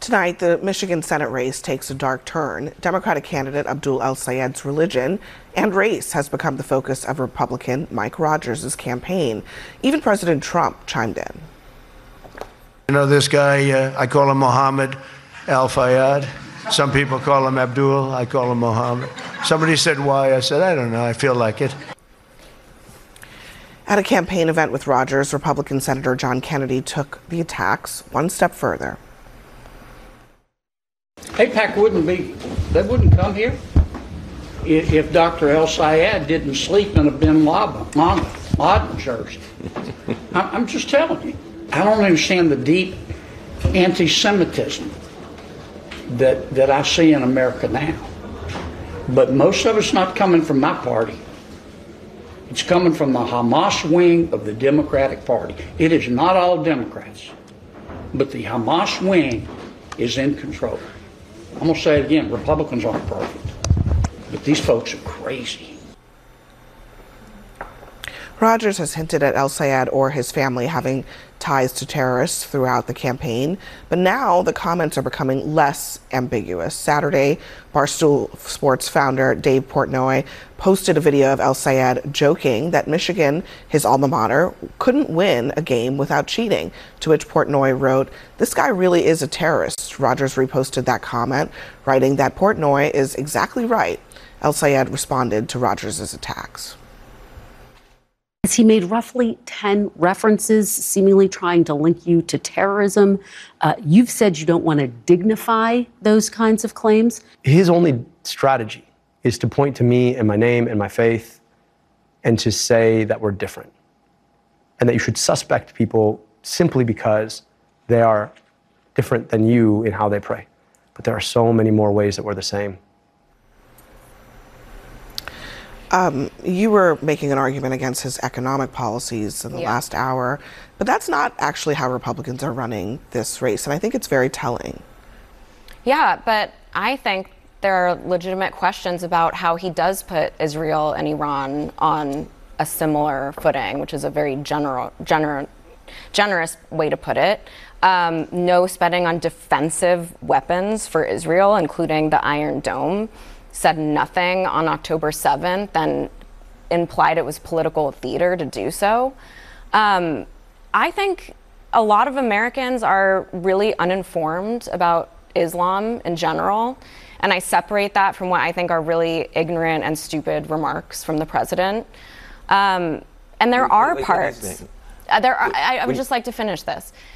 Tonight, the Michigan Senate race takes a dark turn. Democratic candidate Abdul El-Sayed's religion and race has become the focus of Republican Mike Rogers' campaign. Even President Trump chimed in. You know this guy, I call him Mohammed El-Fayed. Some people call him Abdul, I call him Mohammed. Somebody said why, I said, I don't know, I feel like it. At a campaign event with Rogers, Republican Senator John Kennedy took the attacks one step further. AIPAC wouldn't come here if Dr. El-Sayed didn't sleep in a bin Laden jersey. I'm just telling you. I don't understand the deep anti-Semitism that I see in America now. But most of it's not coming from my party. It's coming from the Hamas wing of the Democratic Party. It is not all Democrats, but the Hamas wing is in control. I'm going to say it again, Republicans aren't perfect, but these folks are crazy. Rogers has hinted at El-Sayed or his family having ties to terrorists throughout the campaign, but now the comments are becoming less ambiguous. Saturday, Barstool Sports founder Dave Portnoy posted a video of El-Sayed joking that Michigan, his alma mater, couldn't win a game without cheating, to which Portnoy wrote, "This guy really is a terrorist." Rogers reposted that comment, writing that Portnoy is exactly right. El-Sayed responded to Rogers' attacks. He made roughly 10 references, seemingly trying to link you to terrorism. You've said you don't want to dignify those kinds of claims. His only strategy is to point to me and my name and my faith and to say that we're different and that you should suspect people simply because they are different than you in how they pray. But there are so many more ways that we're the same. You were making an argument against his economic policies in the last hour, but that's not actually how Republicans are running this race, and I think it's very telling. Yeah, but I think there are legitimate questions about how he does put Israel and Iran on a similar footing, which is a very generous way to put it. No spending on defensive weapons for Israel, including the Iron Dome. Said nothing on October 7th and implied it was political theater to do so. I think a lot of Americans are really uninformed about Islam in general, and I separate that from what I think are really ignorant and stupid remarks from the president. And there are parts. I would just like to finish this.